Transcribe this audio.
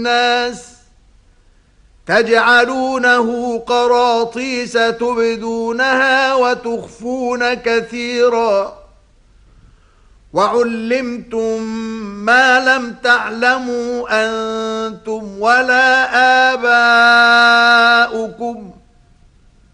الناس تجعلونه قراطيس تبدونها وتخفون كثيرا وعلمتم ما لم تعلموا أنتم ولا